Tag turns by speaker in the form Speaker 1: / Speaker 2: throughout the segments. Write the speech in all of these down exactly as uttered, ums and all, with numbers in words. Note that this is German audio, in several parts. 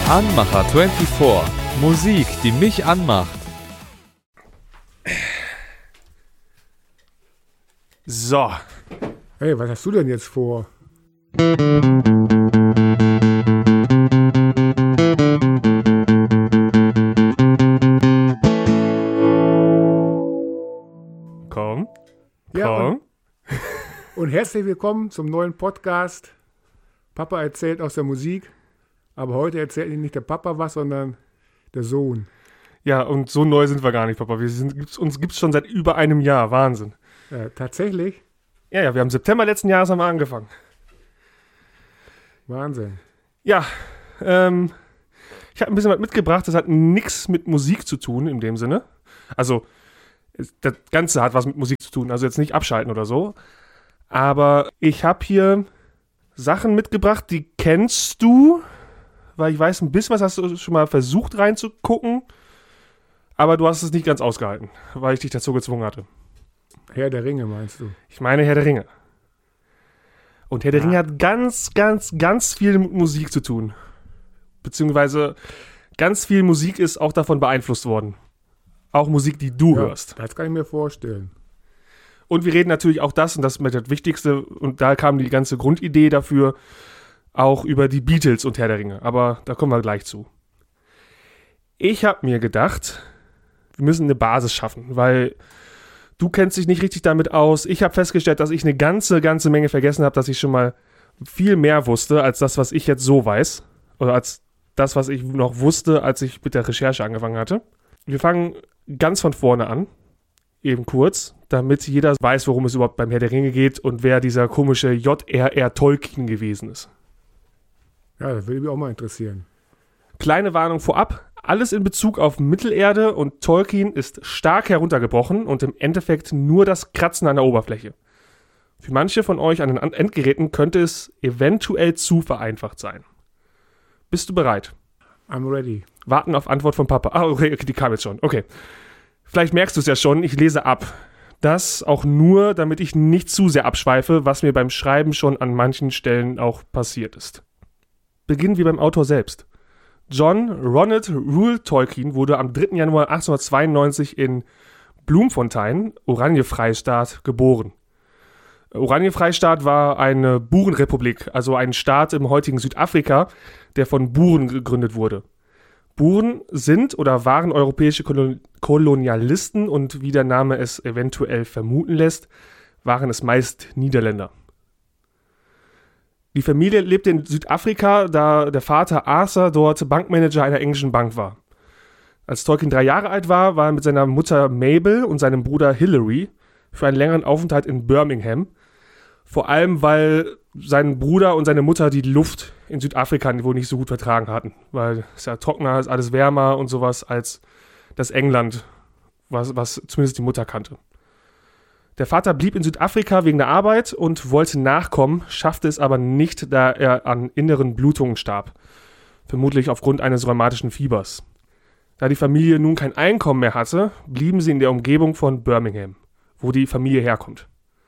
Speaker 1: Anmacher vierundzwanzig. Musik, die mich anmacht.
Speaker 2: So.
Speaker 3: Hey, was hast du denn jetzt vor?
Speaker 2: Komm.
Speaker 3: Ja,
Speaker 2: Komm.
Speaker 3: und, und herzlich willkommen zum neuen Podcast. Papa erzählt aus der Musik, aber heute erzählt nicht der Papa was, sondern der Sohn.
Speaker 2: Ja, und so neu sind wir gar nicht, Papa. Wir sind, gibt's, uns gibt es schon seit über einem Jahr. Wahnsinn.
Speaker 3: Ja, tatsächlich?
Speaker 2: Ja, ja, wir haben September letzten Jahres haben wir angefangen.
Speaker 3: Wahnsinn.
Speaker 2: Ja, ähm, ich habe ein bisschen was mitgebracht. Das hat nichts mit Musik zu tun in dem Sinne. Also, es- das Ganze hat was mit Musik zu tun. Also jetzt nicht abschalten oder so. Aber ich habe hier Sachen mitgebracht, die kennst du. Weil ich weiß, ein bisschen was hast du schon mal versucht reinzugucken. Aber du hast es nicht ganz ausgehalten, weil ich dich dazu gezwungen hatte.
Speaker 3: Herr der Ringe, meinst du?
Speaker 2: Ich meine Herr der Ringe. Und Herr der
Speaker 3: Ja.
Speaker 2: Ringe hat ganz, ganz, ganz viel mit Musik zu tun. Beziehungsweise ganz viel Musik ist auch davon beeinflusst worden. Auch Musik, die du
Speaker 3: Ja,
Speaker 2: hörst.
Speaker 3: Das kann ich mir vorstellen.
Speaker 2: Und wir reden natürlich auch das, und das ist das Wichtigste, und da kam die ganze Grundidee dafür, auch über die Beatles und Herr der Ringe. Aber da kommen wir gleich zu. Ich habe mir gedacht, wir müssen eine Basis schaffen, weil du kennst dich nicht richtig damit aus. Ich habe festgestellt, dass ich eine ganze, ganze Menge vergessen habe, dass ich schon mal viel mehr wusste, als das, was ich jetzt so weiß. Oder als das, was ich noch wusste, als ich mit der Recherche angefangen hatte. Wir fangen ganz von vorne an, eben kurz, damit jeder weiß, worum es überhaupt beim Herr der Ringe geht und wer dieser komische J R R Tolkien gewesen ist.
Speaker 3: Ja, das würde mich auch mal interessieren.
Speaker 2: Kleine Warnung vorab, alles in Bezug auf Mittelerde und Tolkien ist stark heruntergebrochen und im Endeffekt nur das Kratzen an der Oberfläche. Für manche von euch an den An- Endgeräten könnte es eventuell zu vereinfacht sein. Bist du bereit?
Speaker 3: I'm ready.
Speaker 2: Warten auf Antwort von Papa. Ah, okay, okay, die kam jetzt schon. Okay. Vielleicht merkst du es ja schon, ich lese ab. Das auch nur, damit ich nicht zu sehr abschweife, was mir beim Schreiben schon an manchen Stellen auch passiert ist. Beginnen wir beim Autor selbst. John Ronald Reuel Tolkien wurde am dritten Januar achtzehnhundertzweiundneunzig in Bloemfontein, Oranje-Freistaat, geboren. Oranje-Freistaat war eine Burenrepublik, also ein Staat im heutigen Südafrika, der von Buren gegründet wurde. Buren sind oder waren europäische Kolon- Kolonialisten und wie der Name es eventuell vermuten lässt, waren es meist Niederländer. Die Familie lebte in Südafrika, da der Vater Arthur dort Bankmanager einer englischen Bank war. Als Tolkien drei Jahre alt war, war er mit seiner Mutter Mabel und seinem Bruder Hilary für einen längeren Aufenthalt in Birmingham. Vor allem, weil sein Bruder und seine Mutter die Luft in Südafrika wohl nicht so gut vertragen hatten. Weil es ja trockener ist, alles wärmer und sowas als das England, was, was zumindest die Mutter kannte. Der Vater blieb in Südafrika wegen der Arbeit und wollte nachkommen, schaffte es aber nicht, da er an inneren Blutungen starb. Vermutlich aufgrund eines rheumatischen Fiebers. Da die Familie nun kein Einkommen mehr hatte, blieben sie in der Umgebung von Birmingham, wo die Familie herkommt.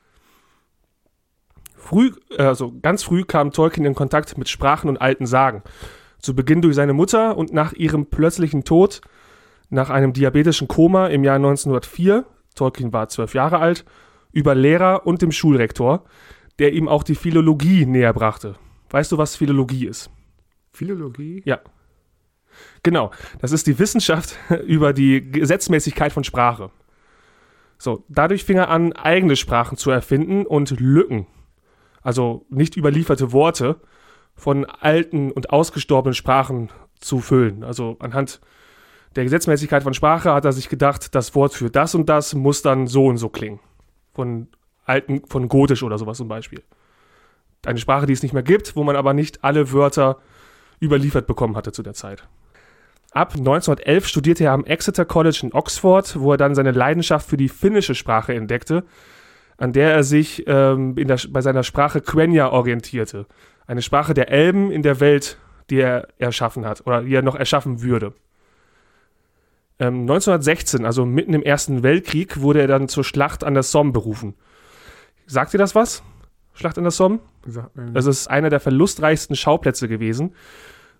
Speaker 2: Früh, also ganz früh kam Tolkien in Kontakt mit Sprachen und alten Sagen. Zu Beginn durch seine Mutter und nach ihrem plötzlichen Tod, nach einem diabetischen Koma im Jahr neunzehnhundertvier, Tolkien war zwölf Jahre alt, über Lehrer und dem Schulrektor, der ihm auch die Philologie näher brachte. Weißt du, was Philologie ist?
Speaker 3: Philologie?
Speaker 2: Ja. Genau, das ist die Wissenschaft über die Gesetzmäßigkeit von Sprache. So, dadurch fing er an, eigene Sprachen zu erfinden und Lücken, also nicht überlieferte Worte, von alten und ausgestorbenen Sprachen zu füllen. Also anhand der Gesetzmäßigkeit von Sprache hat er sich gedacht, das Wort für das und das muss dann so und so klingen. Von alten, von Gotisch oder sowas zum Beispiel. Eine Sprache, die es nicht mehr gibt, wo man aber nicht alle Wörter überliefert bekommen hatte zu der Zeit. Ab neunzehnhundertelf studierte er am Exeter College in Oxford, wo er dann seine Leidenschaft für die finnische Sprache entdeckte, an der er sich ähm, in der, bei seiner Sprache Quenya orientierte. Eine Sprache der Elben in der Welt, die er erschaffen hat oder die er noch erschaffen würde. Ähm, neunzehnhundertsechzehn, also mitten im Ersten Weltkrieg, wurde er dann zur Schlacht an der Somme berufen. Sagt dir das was? Schlacht an der Somme?
Speaker 3: Sagt mir nicht.
Speaker 2: Das ist einer der verlustreichsten Schauplätze gewesen.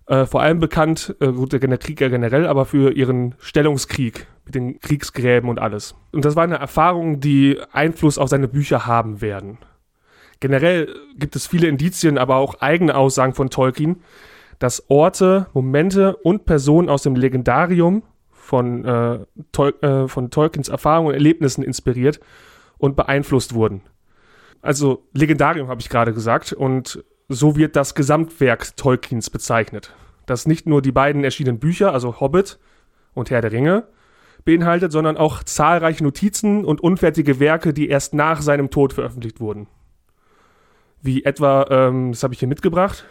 Speaker 2: Äh, vor allem bekannt, äh, gut, der Krieg ja generell, aber für ihren Stellungskrieg mit den Kriegsgräben und alles. Und das war eine Erfahrung, die Einfluss auf seine Bücher haben werden. Generell gibt es viele Indizien, aber auch eigene Aussagen von Tolkien, dass Orte, Momente und Personen aus dem Legendarium von, äh, Tol- äh, von Tolkiens Erfahrungen und Erlebnissen inspiriert und beeinflusst wurden. Also Legendarium habe ich gerade gesagt, und so wird das Gesamtwerk Tolkiens bezeichnet, das nicht nur die beiden erschienenen Bücher, also Hobbit und Herr der Ringe, beinhaltet, sondern auch zahlreiche Notizen und unfertige Werke, die erst nach seinem Tod veröffentlicht wurden. Wie etwa, ähm, das habe ich hier mitgebracht,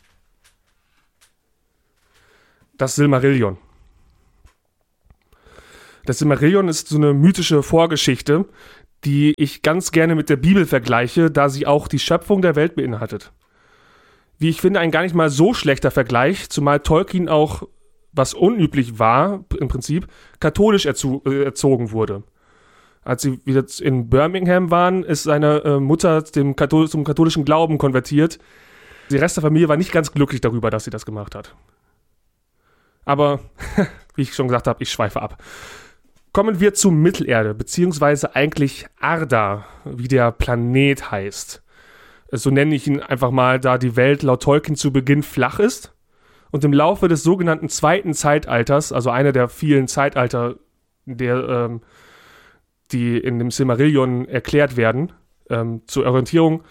Speaker 2: das Silmarillion. Das Silmarillion ist so eine mythische Vorgeschichte, die ich ganz gerne mit der Bibel vergleiche, da sie auch die Schöpfung der Welt beinhaltet. Wie ich finde, ein gar nicht mal so schlechter Vergleich, zumal Tolkien auch, was unüblich war, im Prinzip, katholisch erzo- äh, erzogen wurde. Als sie wieder in Birmingham waren, ist seine äh, Mutter dem Kathol- zum katholischen Glauben konvertiert. Der Rest der Familie war nicht ganz glücklich darüber, dass sie das gemacht hat. Aber, wie ich schon gesagt habe, ich schweife ab. Kommen wir zu Mittelerde, beziehungsweise eigentlich Arda, wie der Planet heißt. So nenne ich ihn einfach mal, da die Welt laut Tolkien zu Beginn flach ist und im Laufe des sogenannten zweiten Zeitalters, also einer der vielen Zeitalter, der, ähm, die in dem Silmarillion erklärt werden, ähm, zur Orientierung,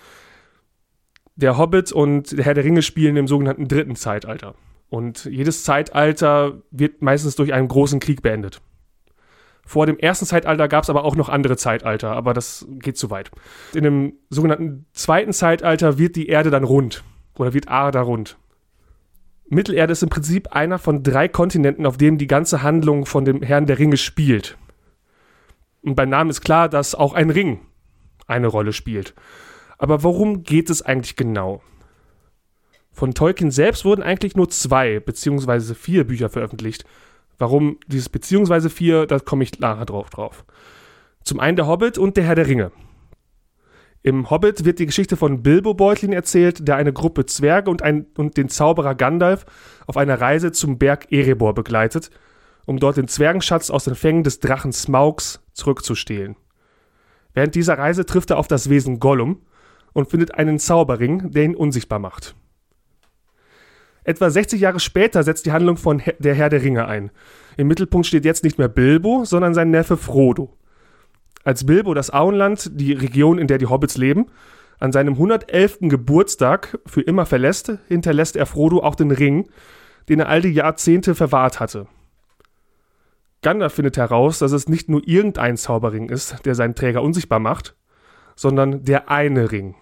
Speaker 2: der Hobbit und der Herr der Ringe spielen im sogenannten dritten Zeitalter. Und jedes Zeitalter wird meistens durch einen großen Krieg beendet. Vor dem ersten Zeitalter gab es aber auch noch andere Zeitalter, aber das geht zu weit. In dem sogenannten zweiten Zeitalter wird die Erde dann rund oder wird Arda rund. Mittelerde ist im Prinzip einer von drei Kontinenten, auf denen die ganze Handlung von dem Herrn der Ringe spielt. Und beim Namen ist klar, dass auch ein Ring eine Rolle spielt. Aber worum geht es eigentlich genau? Von Tolkien selbst wurden eigentlich nur zwei beziehungsweise vier Bücher veröffentlicht. Warum dieses beziehungsweise vier, da komme ich nachher drauf, drauf. Zum einen der Hobbit und der Herr der Ringe. Im Hobbit wird die Geschichte von Bilbo Beutlin erzählt, der eine Gruppe Zwerge und, ein, und den Zauberer Gandalf auf einer Reise zum Berg Erebor begleitet, um dort den Zwergenschatz aus den Fängen des Drachen Smaugs zurückzustehlen. Während dieser Reise trifft er auf das Wesen Gollum und findet einen Zauberring, der ihn unsichtbar macht. Etwa sechzig Jahre später setzt die Handlung von Her- der Herr der Ringe ein. Im Mittelpunkt steht jetzt nicht mehr Bilbo, sondern sein Neffe Frodo. Als Bilbo das Auenland, die Region, in der die Hobbits leben, an seinem hundertelften Geburtstag für immer verlässt, hinterlässt er Frodo auch den Ring, den er all die Jahrzehnte verwahrt hatte. Gandalf findet heraus, dass es nicht nur irgendein Zauberring ist, der seinen Träger unsichtbar macht, sondern der eine Ring,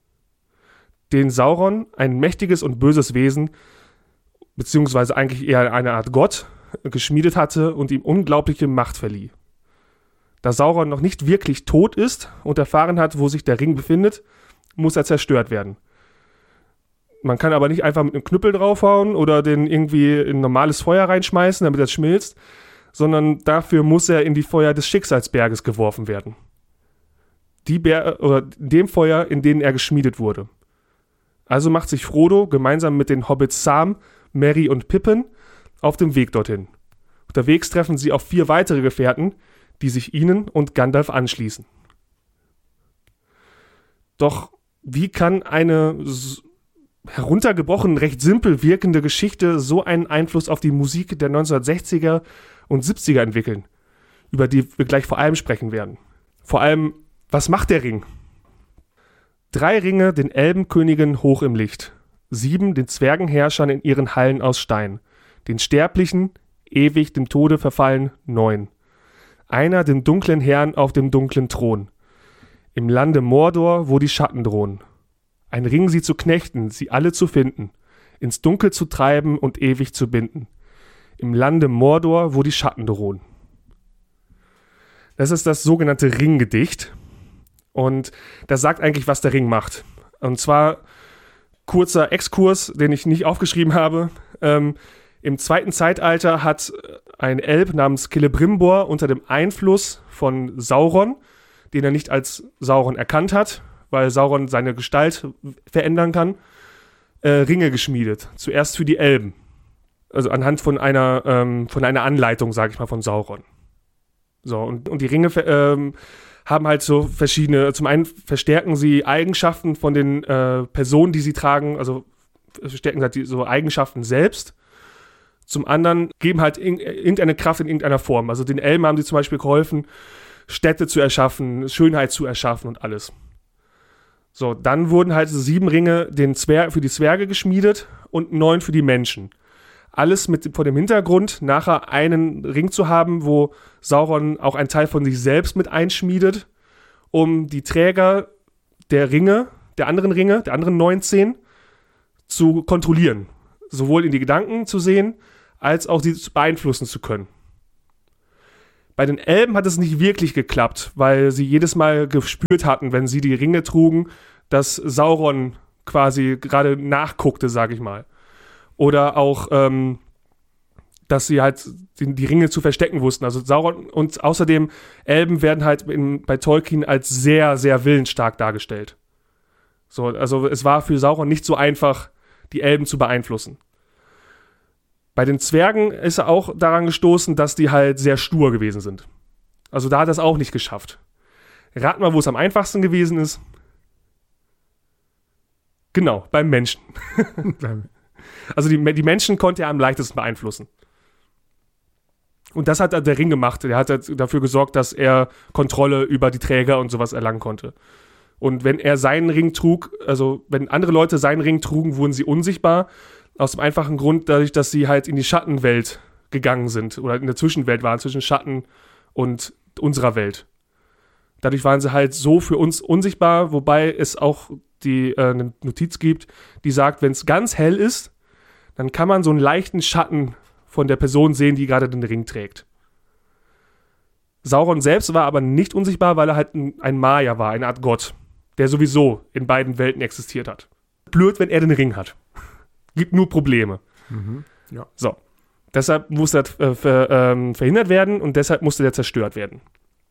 Speaker 2: den Sauron, ein mächtiges und böses Wesen, beziehungsweise eigentlich eher eine Art Gott, geschmiedet hatte und ihm unglaubliche Macht verlieh. Da Sauron noch nicht wirklich tot ist und erfahren hat, wo sich der Ring befindet, muss er zerstört werden. Man kann aber nicht einfach mit einem Knüppel draufhauen oder den irgendwie in normales Feuer reinschmeißen, damit er schmilzt, sondern dafür muss er in die Feuer des Schicksalsberges geworfen werden. Die Ber- oder dem Feuer, in dem er geschmiedet wurde. Also macht sich Frodo gemeinsam mit den Hobbits Sam, Merry und Pippin auf dem Weg dorthin. Unterwegs treffen sie auf vier weitere Gefährten, die sich ihnen und Gandalf anschließen. Doch wie kann eine s- heruntergebrochen, recht simpel wirkende Geschichte so einen Einfluss auf die Musik der neunzehnhundertsechziger und siebziger entwickeln, über die wir gleich vor allem sprechen werden? Vor allem, was macht der Ring? Drei Ringe den Elbenkönigen hoch im Licht, sieben den Zwergenherrschern in ihren Hallen aus Stein, den Sterblichen, ewig dem Tode verfallen, neun. Einer den dunklen Herrn auf dem dunklen Thron. Im Lande Mordor, wo die Schatten drohen. Ein Ring sie zu knechten, sie alle zu finden, ins Dunkel zu treiben und ewig zu binden. Im Lande Mordor, wo die Schatten drohen. Das ist das sogenannte Ringgedicht. Und das sagt eigentlich, was der Ring macht. Und zwar kurzer Exkurs, den ich nicht aufgeschrieben habe. Ähm, Im zweiten Zeitalter hat ein Elb namens Celebrimbor unter dem Einfluss von Sauron, den er nicht als Sauron erkannt hat, weil Sauron seine Gestalt verändern kann, äh, Ringe geschmiedet. Zuerst für die Elben. Also anhand von einer, ähm, von einer Anleitung, sage ich mal, von Sauron. So, und, und die Ringe ähm, haben halt so verschiedene, zum einen verstärken sie Eigenschaften von den äh, Personen, die sie tragen, also verstärken halt die, so Eigenschaften selbst. Zum anderen geben halt in, irgendeine Kraft in irgendeiner Form. Also den Elben haben sie zum Beispiel geholfen, Städte zu erschaffen, Schönheit zu erschaffen und alles. So, dann wurden halt sieben Ringe den Zwer- für die Zwerge geschmiedet und neun für die Menschen. Alles mit vor dem Hintergrund, nachher einen Ring zu haben, wo Sauron auch einen Teil von sich selbst mit einschmiedet, um die Träger der Ringe, der anderen Ringe, der anderen neunzehn, zu kontrollieren. Sowohl in die Gedanken zu sehen, als auch sie beeinflussen zu können. Bei den Elben hat es nicht wirklich geklappt, weil sie jedes Mal gespürt hatten, wenn sie die Ringe trugen, dass Sauron quasi gerade nachguckte, sag ich mal. Oder auch, ähm, dass sie halt die, die Ringe zu verstecken wussten. Also Sauron und außerdem Elben werden halt in, bei Tolkien als sehr, sehr willensstark dargestellt. So, also es war für Sauron nicht so einfach, die Elben zu beeinflussen. Bei den Zwergen ist er auch daran gestoßen, dass die halt sehr stur gewesen sind. Also da hat er es auch nicht geschafft. Rat mal, wo es am einfachsten gewesen ist. Genau, beim Menschen. Also die, die Menschen konnte er am leichtesten beeinflussen. Und das hat der Ring gemacht. Der hat halt dafür gesorgt, dass er Kontrolle über die Träger und sowas erlangen konnte. Und wenn er seinen Ring trug, also wenn andere Leute seinen Ring trugen, wurden sie unsichtbar. Aus dem einfachen Grund, dadurch, dass sie halt in die Schattenwelt gegangen sind oder in der Zwischenwelt waren, zwischen Schatten und unserer Welt. Dadurch waren sie halt so für uns unsichtbar, wobei es auch die, äh, eine Notiz gibt, die sagt, wenn es ganz hell ist, dann kann man so einen leichten Schatten von der Person sehen, die gerade den Ring trägt. Sauron selbst war aber nicht unsichtbar, weil er halt ein, ein Maya war, eine Art Gott, der sowieso in beiden Welten existiert hat. Blöd, wenn er den Ring hat. Gibt nur Probleme.
Speaker 3: Mhm, ja.
Speaker 2: So. Deshalb musste das äh, ver, ähm, verhindert werden und deshalb musste der zerstört werden.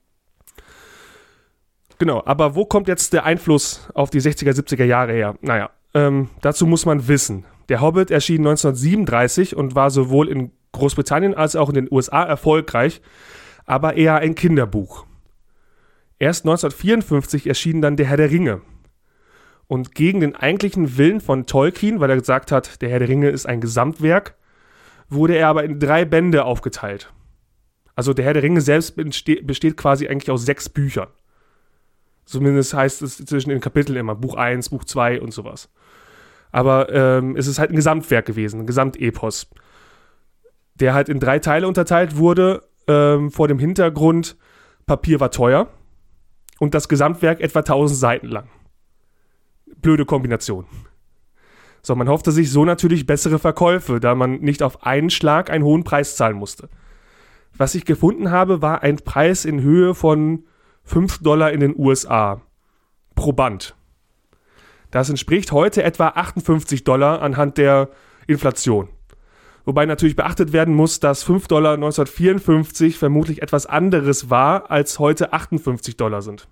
Speaker 2: Genau, aber wo kommt jetzt der Einfluss auf die sechziger, siebziger Jahre her? Naja, ähm, dazu muss man wissen. Der Hobbit erschien neunzehnhundertsiebenunddreißig und war sowohl in Großbritannien als auch in den U S A erfolgreich, aber eher ein Kinderbuch. Erst neunzehnhundertvierundfünfzig erschien dann Der Herr der Ringe. Und gegen den eigentlichen Willen von Tolkien, weil er gesagt hat, Der Herr der Ringe ist ein Gesamtwerk, wurde er aber in drei Bände aufgeteilt. Also Der Herr der Ringe selbst besteht, besteht quasi eigentlich aus sechs Büchern. Zumindest heißt es zwischen den Kapiteln immer Buch eins, Buch zwei und sowas. Aber ähm, es ist halt ein Gesamtwerk gewesen, ein Gesamtepos, der halt in drei Teile unterteilt wurde, ähm, vor dem Hintergrund, Papier war teuer und das Gesamtwerk etwa tausend Seiten lang. Blöde Kombination. So, man hoffte sich so natürlich bessere Verkäufe, da man nicht auf einen Schlag einen hohen Preis zahlen musste. Was ich gefunden habe, war ein Preis in Höhe von fünf Dollar in den U S A pro Band. Das entspricht heute etwa achtundfünfzig Dollar anhand der Inflation. Wobei natürlich beachtet werden muss, dass fünf Dollar neunzehnhundertvierundfünfzig vermutlich etwas anderes war, als heute achtundfünfzig Dollar sind.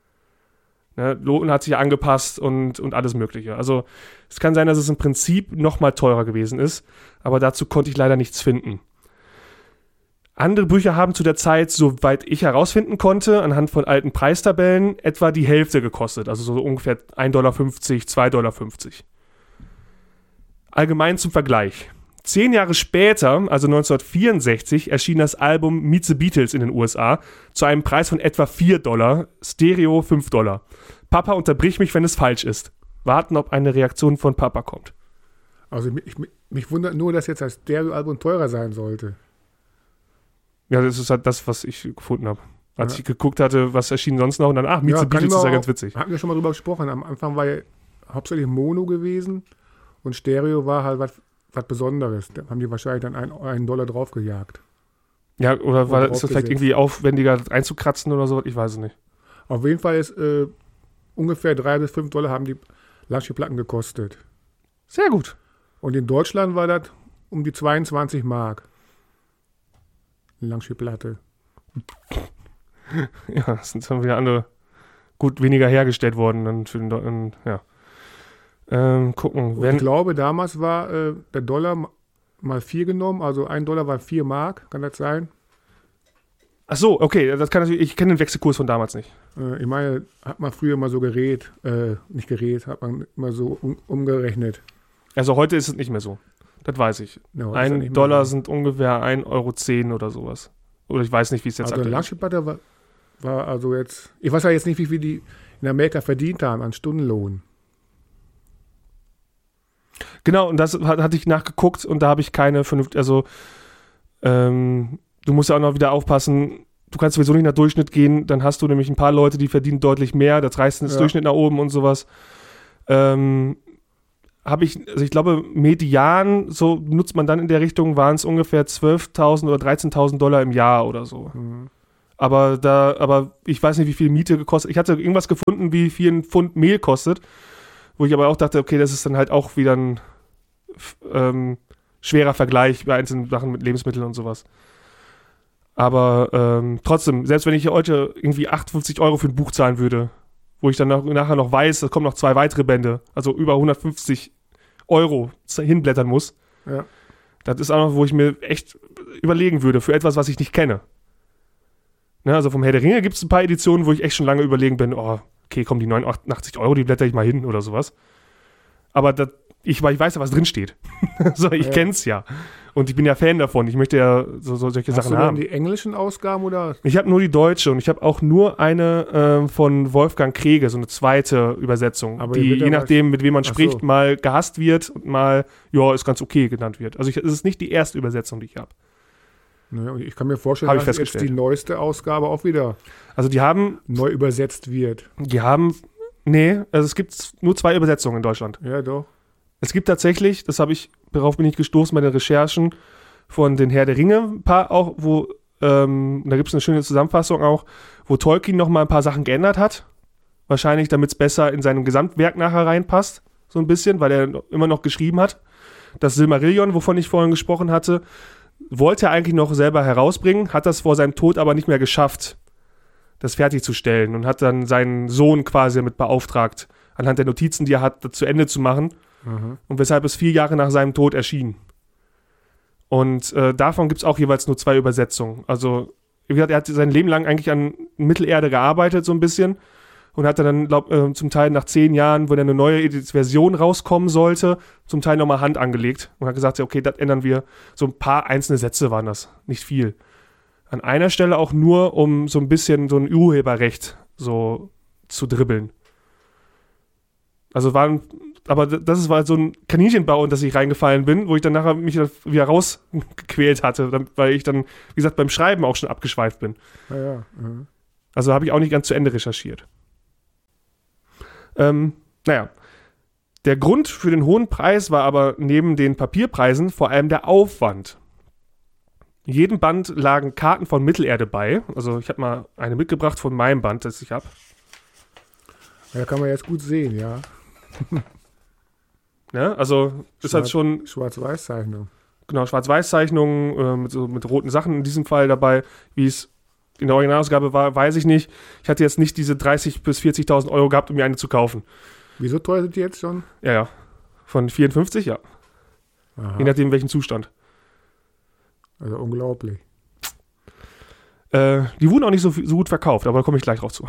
Speaker 2: Ne, Lohn hat sich angepasst und, und alles Mögliche. Also es kann sein, dass es im Prinzip nochmal teurer gewesen ist, aber dazu konnte ich leider nichts finden. Andere Bücher haben zu der Zeit, soweit ich herausfinden konnte, anhand von alten Preistabellen, etwa die Hälfte gekostet. Also so ungefähr ein Dollar fünfzig, zwei Dollar fünfzig. Allgemein zum Vergleich. Zehn Jahre später, also neunzehnhundertvierundsechzig, erschien das Album Meet the Beatles in den U S A zu einem Preis von etwa vier Dollar, Stereo fünf Dollar. Papa, unterbrich mich, wenn es falsch ist. Warten, ob eine Reaktion von Papa kommt.
Speaker 3: Also mich, mich wundert nur, dass jetzt das Stereo-Album teurer sein sollte.
Speaker 2: Ja, das ist halt das, was ich gefunden habe. Als ja. ich geguckt hatte, was erschien sonst noch und dann, ach, Meet
Speaker 3: ja,
Speaker 2: the Beatles ist ja
Speaker 3: auch,
Speaker 2: ganz witzig.
Speaker 3: Hatten wir schon mal drüber gesprochen. Am Anfang war ja hauptsächlich Mono gewesen und Stereo war halt was was Besonderes. Da haben die wahrscheinlich dann einen, einen Dollar draufgejagt.
Speaker 2: Ja, oder war, ist das vielleicht irgendwie aufwendiger einzukratzen oder so? Ich weiß es nicht.
Speaker 3: Auf jeden Fall ist äh, ungefähr drei bis fünf Dollar haben die Langspielplatten gekostet.
Speaker 2: Sehr gut.
Speaker 3: Und in Deutschland war das um die zweiundzwanzig Mark. Eine Langspielplatte.
Speaker 2: Ja, das sind dann wieder andere gut weniger hergestellt worden. Dann für den, in, ja. Ähm, gucken.
Speaker 3: Wenn, ich glaube, damals war äh, der Dollar mal vier genommen, also ein Dollar war vier Mark, kann das sein?
Speaker 2: Ach so, okay, das kann natürlich, ich kenne den Wechselkurs von damals nicht.
Speaker 3: Äh, ich meine, hat man früher mal so gerät, äh, nicht gerät, hat man immer so um, umgerechnet.
Speaker 2: Also heute ist es nicht mehr so. Das weiß ich.
Speaker 3: Ja,
Speaker 2: ein Dollar sind ungefähr ein Euro zehn oder sowas. Oder ich weiß nicht, wie es jetzt
Speaker 3: also ein Langstreckenblätter war, war also jetzt, ich weiß ja jetzt nicht, wie viel die in Amerika verdient haben an Stundenlohn.
Speaker 2: Genau, und das hat, hatte ich nachgeguckt und da habe ich keine vernünftige, also ähm, du musst ja auch noch wieder aufpassen, du kannst sowieso nicht nach Durchschnitt gehen, dann hast du nämlich ein paar Leute, die verdienen deutlich mehr, das reißt das
Speaker 3: Ja.
Speaker 2: Durchschnitt nach oben und sowas. Ähm, habe ich, also ich glaube, median, so nutzt man dann in der Richtung, waren es ungefähr zwölftausend oder dreizehntausend Dollar im Jahr oder so.
Speaker 3: Mhm.
Speaker 2: Aber da, aber ich weiß nicht, wie viel Miete gekostet. Ich hatte irgendwas gefunden, wie viel ein Pfund Mehl kostet, wo ich aber auch dachte, okay, das ist dann halt auch wieder ein ähm, schwerer Vergleich bei einzelnen Sachen mit Lebensmitteln und sowas. Aber ähm, trotzdem, selbst wenn ich heute irgendwie achtundfünfzig Euro für ein Buch zahlen würde, wo ich dann noch, nachher noch weiß, da kommen noch zwei weitere Bände, also über hundertfünfzig Euro hinblättern muss,
Speaker 3: Ja.
Speaker 2: das ist auch noch, wo ich mir echt überlegen würde, für etwas, was ich nicht kenne. Ne, also vom Herr der Ringe gibt es ein paar Editionen, wo ich echt schon lange überlegen bin, oh, okay, komm, die neunundachtzig Euro, die blätter ich mal hin oder sowas. Aber das, ich, ich weiß ja, was drin steht. So, ich
Speaker 3: Ja.
Speaker 2: kenn's ja. Und ich bin ja Fan davon. Ich möchte ja so, so solche
Speaker 3: Hast
Speaker 2: Sachen
Speaker 3: du denn
Speaker 2: haben.
Speaker 3: die englischen Ausgaben oder?
Speaker 2: Ich habe nur die deutsche und ich habe auch nur eine ähm, von Wolfgang Krege, so eine zweite Übersetzung,
Speaker 3: Aber die
Speaker 2: die
Speaker 3: wird ja
Speaker 2: je nachdem, mit wem man
Speaker 3: Ach
Speaker 2: spricht,
Speaker 3: so.
Speaker 2: mal gehasst wird und mal, ja, ist ganz okay genannt wird. Also ich, es ist nicht die erste Übersetzung, die ich habe.
Speaker 3: Ne, und ich kann mir vorstellen,
Speaker 2: Hab ich
Speaker 3: dass jetzt
Speaker 2: festgestellt.
Speaker 3: die neueste Ausgabe auch wieder
Speaker 2: Also die haben,
Speaker 3: neu übersetzt wird.
Speaker 2: die haben, nee, also es gibt nur zwei Übersetzungen in Deutschland.
Speaker 3: Ja, doch.
Speaker 2: Es gibt tatsächlich, das habe ich, darauf bin ich gestoßen bei den Recherchen von den Herr der Ringe, ein paar auch, wo, ähm, da gibt es eine schöne Zusammenfassung auch, wo Tolkien noch mal ein paar Sachen geändert hat. Wahrscheinlich, damit es besser in seinem Gesamtwerk nachher reinpasst, so ein bisschen, weil er immer noch geschrieben hat. Das Silmarillion, wovon ich vorhin gesprochen hatte, wollte er eigentlich noch selber herausbringen, hat das vor seinem Tod aber nicht mehr geschafft, das fertigzustellen und hat dann seinen Sohn quasi damit beauftragt, anhand der Notizen, die er hat, das zu Ende zu machen.
Speaker 3: Mhm.
Speaker 2: Und weshalb es vier Jahre nach seinem Tod erschien. Und äh, davon gibt es auch jeweils nur zwei Übersetzungen. Also, wie gesagt, er hat sein Leben lang eigentlich an Mittelerde gearbeitet, so ein bisschen. Und hat dann, glaub, äh, zum Teil nach zehn Jahren, wo dann eine neue Edit- Version rauskommen sollte, zum Teil nochmal Hand angelegt. Und hat gesagt, ja, okay, das ändern wir. So ein paar einzelne Sätze waren das, nicht viel. An einer Stelle auch nur, um so ein bisschen so ein Urheberrecht so zu dribbeln. Also waren, aber das war so ein Kaninchenbau, in das ich reingefallen bin, wo ich dann nachher mich wieder rausgequält hatte, weil ich dann, wie gesagt, beim Schreiben auch schon abgeschweift bin.
Speaker 3: Ja, ja. Mhm.
Speaker 2: Also habe ich auch nicht ganz zu Ende recherchiert. Ähm, naja, der Grund für den hohen Preis war aber neben den Papierpreisen vor allem der Aufwand. In jedem Band lagen Karten von Mittelerde bei. Also ich habe mal eine mitgebracht von meinem Band, das ich habe.
Speaker 3: Ja, kann man jetzt gut sehen, ja.
Speaker 2: Ne? Also ist halt
Speaker 3: Schwarz-
Speaker 2: schon
Speaker 3: Schwarz-Weiß-Zeichnung.
Speaker 2: genau, Schwarz-Weiß-Zeichnungen äh, mit, so, mit roten Sachen in diesem Fall dabei. Wie es in der Originalausgabe war, weiß ich nicht. Ich hatte jetzt nicht diese dreißigtausend bis vierzigtausend Euro gehabt, um mir eine zu kaufen.
Speaker 3: Wieso teuer sind die jetzt schon?
Speaker 2: Ja, ja. Von vierundfünfzig, ja.
Speaker 3: Aha.
Speaker 2: Je nachdem, welchen Zustand.
Speaker 3: Also unglaublich.
Speaker 2: Äh, die wurden auch nicht so, so gut verkauft, aber da komme ich gleich drauf zu.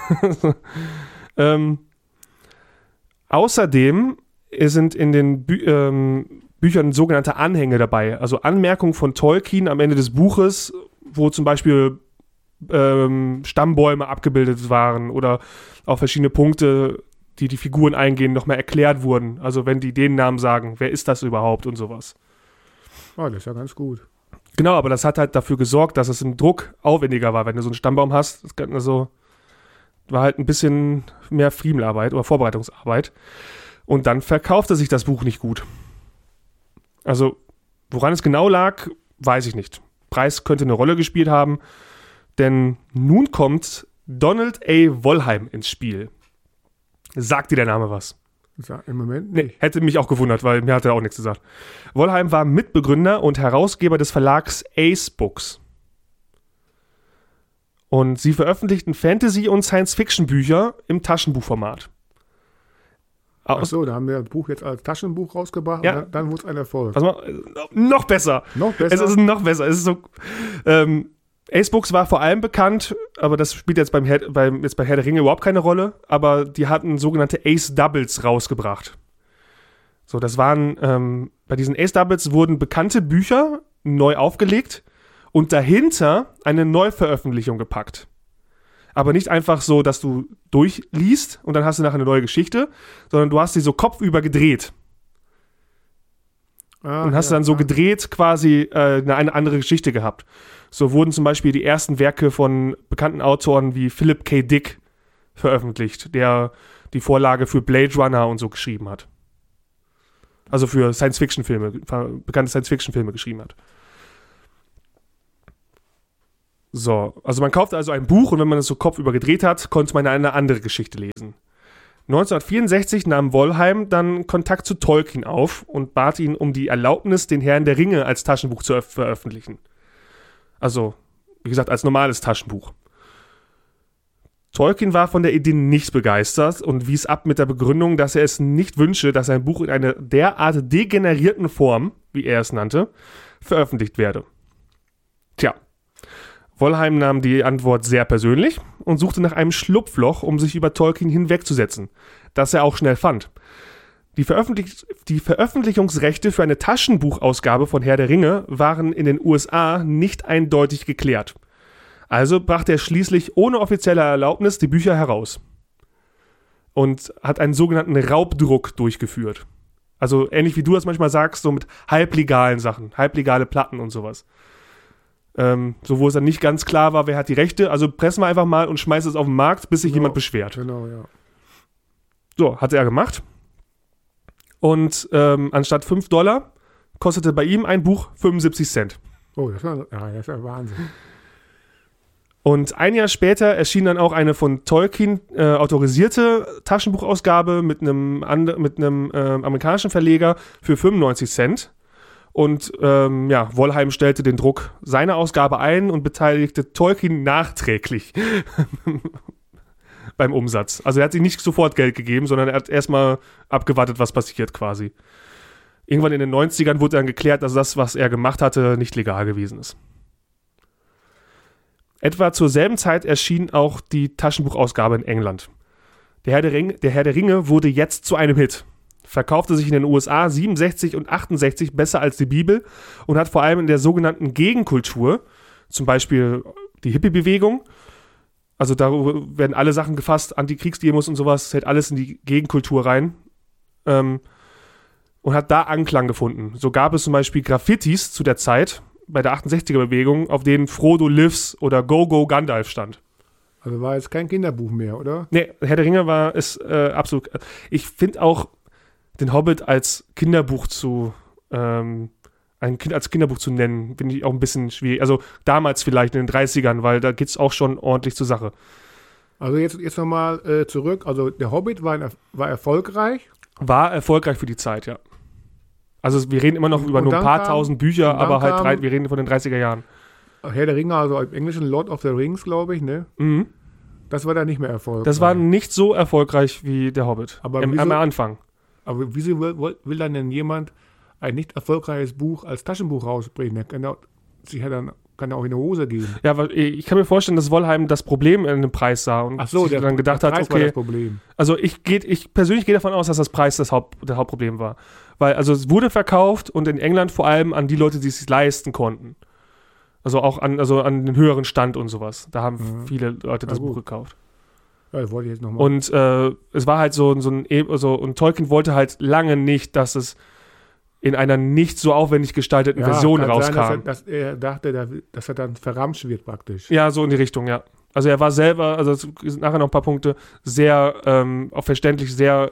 Speaker 2: ähm, außerdem sind in den Bü ähm, Büchern sogenannte Anhänge dabei. Also Anmerkungen von Tolkien am Ende des Buches, wo zum Beispiel ähm, Stammbäume abgebildet waren oder auch verschiedene Punkte, die die Figuren eingehen, nochmal erklärt wurden. Also wenn die den Namen sagen, wer ist das überhaupt und sowas.
Speaker 3: Ah, das ist ja ganz gut.
Speaker 2: Genau, aber das hat halt dafür gesorgt, dass es im Druck aufwendiger war, wenn du so einen Stammbaum hast. Das kann also, war halt ein bisschen mehr Friemelarbeit oder Vorbereitungsarbeit. Und dann verkaufte sich das Buch nicht gut. Also, woran es genau lag, weiß ich nicht. Preis könnte eine Rolle gespielt haben, denn nun kommt Donald A. Wollheim ins Spiel. Sagt dir der Name was?
Speaker 3: Sag, Im Moment
Speaker 2: Nee,
Speaker 3: nicht.
Speaker 2: hätte mich auch gewundert, weil mir hat er auch nichts gesagt. Wollheim war Mitbegründer und Herausgeber des Verlags Ace Books. Und sie veröffentlichten Fantasy- und Science-Fiction-Bücher im Taschenbuchformat.
Speaker 3: Ach so, da haben wir das Buch jetzt als Taschenbuch rausgebracht
Speaker 2: Ja.
Speaker 3: und dann, dann wurde es ein Erfolg.
Speaker 2: Pass mal, äh, noch besser.
Speaker 3: Noch besser?
Speaker 2: Es ist noch besser. Es ist so, ähm, Ace-Books war vor allem bekannt, aber das spielt jetzt beim Herr, beim, jetzt bei Herr der Ringe überhaupt keine Rolle, aber die hatten sogenannte Ace-Doubles rausgebracht. So, das waren, ähm, bei diesen Ace-Doubles wurden bekannte Bücher neu aufgelegt und dahinter eine Neuveröffentlichung gepackt. Aber nicht einfach so, dass du durchliest und dann hast du nachher eine neue Geschichte, sondern du hast sie so kopfüber gedreht.
Speaker 3: Ah,
Speaker 2: Und hast
Speaker 3: ja,
Speaker 2: dann so
Speaker 3: ah.
Speaker 2: gedreht quasi äh, eine, eine andere Geschichte gehabt. So wurden zum Beispiel die ersten Werke von bekannten Autoren wie Philip K. Dick veröffentlicht, der die Vorlage für Blade Runner und so geschrieben hat. Also für Science-Fiction-Filme, bekannte Science-Fiction-Filme geschrieben hat. So, also man kaufte also ein Buch und wenn man es so kopfüber gedreht hat, konnte man eine andere Geschichte lesen. neunzehnhundertvierundsechzig nahm Wollheim dann Kontakt zu Tolkien auf und bat ihn um die Erlaubnis, den Herrn der Ringe als Taschenbuch zu veröffentlichen. Also, wie gesagt, als normales Taschenbuch. Tolkien war von der Idee nicht begeistert und wies ab mit der Begründung, dass er es nicht wünsche, dass sein Buch in einer derart degenerierten Form, wie er es nannte, veröffentlicht werde. Tja, Wollheim nahm die Antwort sehr persönlich und suchte nach einem Schlupfloch, um sich über Tolkien hinwegzusetzen, das er auch schnell fand. Die, Veröffentlich- die Veröffentlichungsrechte für eine Taschenbuchausgabe von Herr der Ringe waren in den U S A nicht eindeutig geklärt. Also brachte er schließlich ohne offizielle Erlaubnis die Bücher heraus und hat einen sogenannten Raubdruck durchgeführt. Also ähnlich wie du das manchmal sagst, so mit halblegalen Sachen, halblegale Platten und sowas. Ähm, so wo es dann nicht ganz klar war, wer hat die Rechte, also pressen wir einfach mal und schmeißen es auf den Markt, bis sich
Speaker 3: Genau.
Speaker 2: jemand beschwert.
Speaker 3: Genau, ja.
Speaker 2: So, hat er gemacht. Und ähm, anstatt fünf Dollar kostete bei ihm ein Buch fünfundsiebzig Cent.
Speaker 3: Oh, das, war, ja, das ist ja Wahnsinn.
Speaker 2: Und ein Jahr später erschien dann auch eine von Tolkien äh, autorisierte Taschenbuchausgabe mit einem, and- mit einem äh, amerikanischen Verleger für fünfundneunzig Cent. Und ähm, ja, Wollheim stellte den Druck seiner Ausgabe ein und beteiligte Tolkien nachträglich beim Umsatz. Also er hat sich nicht sofort Geld gegeben, sondern er hat erstmal abgewartet, was passiert quasi. Irgendwann in den neunzigern wurde dann geklärt, dass das, was er gemacht hatte, nicht legal gewesen ist. Etwa zur selben Zeit erschien auch die Taschenbuchausgabe in England. Der Herr der Ringe, der Herr der Ringe wurde jetzt zu einem Hit. Verkaufte sich in den U S A siebenundsechzig und achtundsechzig besser als die Bibel und hat vor allem in der sogenannten Gegenkultur, zum Beispiel die Hippie-Bewegung, also da werden alle Sachen gefasst, Antikriegsdemos und sowas, zählt alles in die Gegenkultur rein, ähm, und hat da Anklang gefunden. So gab es zum Beispiel Graffitis zu der Zeit bei der achtundsechziger-Bewegung, auf denen Frodo lives oder Go Go Gandalf stand.
Speaker 3: Also war jetzt kein Kinderbuch mehr, oder?
Speaker 2: Nee, Herr der Ringe war ist äh, absolut. Ich finde auch den Hobbit als Kinderbuch zu ähm, ein Kind als Kinderbuch zu nennen, finde ich auch ein bisschen schwierig. Also damals vielleicht in den dreißigern, weil da geht es auch schon ordentlich zur Sache.
Speaker 3: Also jetzt, jetzt nochmal äh, zurück. Also der Hobbit war, ein, war erfolgreich.
Speaker 2: War erfolgreich für die Zeit, ja. Also wir reden immer noch
Speaker 3: Und-
Speaker 2: über
Speaker 3: und
Speaker 2: nur ein
Speaker 3: dann
Speaker 2: paar
Speaker 3: kam-
Speaker 2: tausend Bücher,
Speaker 3: und dann
Speaker 2: aber halt
Speaker 3: kam-
Speaker 2: drei, wir reden von den dreißiger Jahren.
Speaker 3: Herr der Ringe, also im Englischen Lord of the Rings, glaube ich, ne?
Speaker 2: Mhm.
Speaker 3: Das war dann nicht mehr erfolgreich.
Speaker 2: Das war nicht so erfolgreich wie der Hobbit.
Speaker 3: Aber
Speaker 2: Im,
Speaker 3: wieso-
Speaker 2: am Anfang.
Speaker 3: Aber wieso will, will- will dann denn jemand ein nicht erfolgreiches Buch als Taschenbuch rausbringen? Der kann ja, sich ja dann kann ja auch in die Hose gehen.
Speaker 2: Ja, weil ich kann mir vorstellen, dass Wollheim das Problem in dem Preis sah und
Speaker 3: Ach so,
Speaker 2: sich
Speaker 3: der,
Speaker 2: dann gedacht
Speaker 3: der
Speaker 2: hat,
Speaker 3: Preis war
Speaker 2: okay,
Speaker 3: das Problem.
Speaker 2: also ich, geht, ich persönlich gehe davon aus, dass das Preis das Haupt, das Hauptproblem war. Weil also es wurde verkauft und in England vor allem an die Leute, die es sich leisten konnten. Also auch an, also an den höheren Stand und sowas. Da haben
Speaker 3: Mhm.
Speaker 2: viele Leute das
Speaker 3: Na gut.
Speaker 2: Buch gekauft.
Speaker 3: Ja, das wollte ich jetzt nochmal.
Speaker 2: Und äh, es war halt so, so ein, also, und Tolkien wollte halt lange nicht, dass es in einer nicht so aufwendig gestalteten Version rauskam.
Speaker 3: Sein, dass, er, dass er dachte, dass- dass er dann verramscht wird praktisch.
Speaker 2: Ja, so in die Richtung, ja. Also er war selber, also es sind nachher noch ein paar Punkte, sehr, ähm, auch verständlich, sehr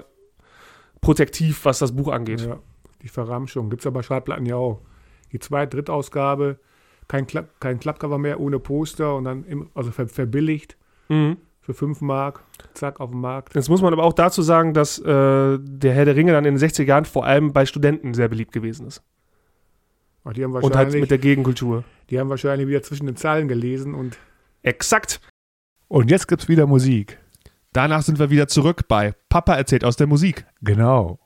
Speaker 2: protektiv, was das Buch angeht.
Speaker 3: Ja, die Verramschung. Gibt es aber Schallplatten ja auch. Die Zweit-, Drittausgabe, kein, Klapp, kein Klappcover mehr ohne Poster und dann im, also ver, verbilligt
Speaker 2: Mhm.
Speaker 3: für fünf Mark, zack, auf dem Markt.
Speaker 2: Jetzt muss man aber auch dazu sagen, dass äh, der Herr der Ringe dann in den sechziger Jahren vor allem bei Studenten sehr beliebt gewesen ist.
Speaker 3: Ach, die, haben
Speaker 2: Und halt
Speaker 3: wahrscheinlich,
Speaker 2: mit der Gegenkultur.
Speaker 3: die haben wahrscheinlich wieder zwischen den Zeilen gelesen. Und,
Speaker 2: Exakt.
Speaker 3: und jetzt gibt es wieder Musik.
Speaker 4: Danach sind wir wieder zurück bei Papa erzählt aus der Musik.
Speaker 3: Genau.